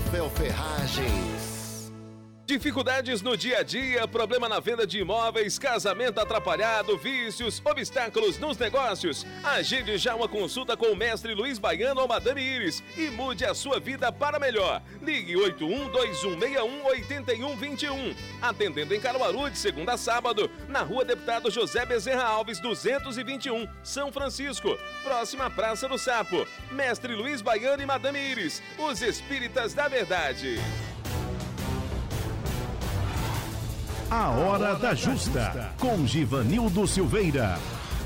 Rafael Ferragens. Dificuldades no dia a dia, problema na venda de imóveis, casamento atrapalhado, vícios, obstáculos nos negócios. Agende já uma consulta com o mestre Luiz Baiano ou Madame Iris e mude a sua vida para melhor. Ligue 81-2161-8121. Atendendo em Caruaru de segunda a sábado, na Rua Deputado José Bezerra Alves, 221, São Francisco, próxima à Praça do Sapo. Mestre Luiz Baiano e Madame Iris, os espíritas da verdade. A Hora da Justa, com Givanildo Silveira.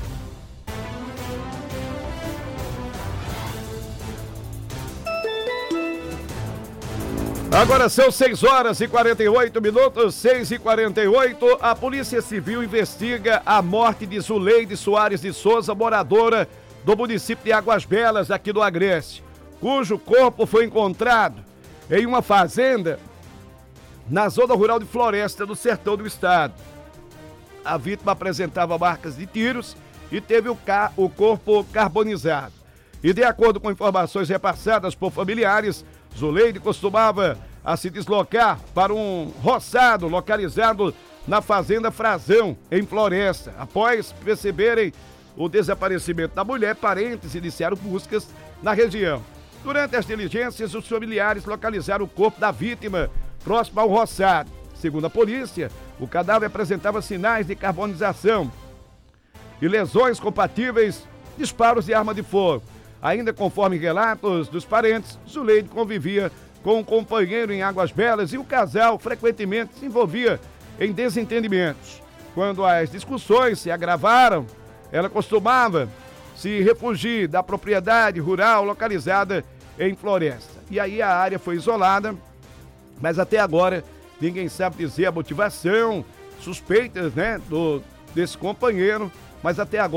Agora são 6h48, 6h48. A Polícia Civil investiga a morte de Zuleide Soares de Souza, moradora do município de Águas Belas, aqui do Agreste, cujo corpo foi encontrado em uma fazenda na zona rural de Floresta, no sertão do estado. A vítima apresentava marcas de tiros e teve o corpo carbonizado. E de acordo com informações repassadas por familiares, Zuleide costumava a se deslocar para um roçado localizado na fazenda Frazão, em Floresta. Após perceberem o desaparecimento da mulher, parentes iniciaram buscas na região. Durante as diligências, os familiares localizaram o corpo da vítima próximo ao roçado. Segundo a polícia, o cadáver apresentava sinais de carbonização e lesões compatíveis disparos de arma de fogo. Ainda conforme relatos dos parentes, Zuleide convivia com um companheiro em Águas Belas e o casal frequentemente se envolvia em desentendimentos. Quando as discussões se agravaram, ela costumava se refugiar da propriedade rural localizada em Floresta. E aí a área foi isolada, mas até agora ninguém sabe dizer a motivação, suspeitas, desse companheiro, mas até agora